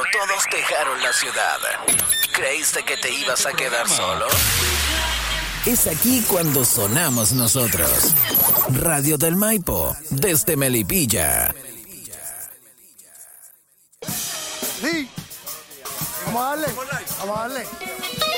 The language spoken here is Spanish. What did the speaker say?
todos dejaron la ciudad. ¿Creíste que te ibas a quedar solo? Es aquí cuando sonamos nosotros. Radio del Maipo, desde Melipilla. Sí. Vamos a darle.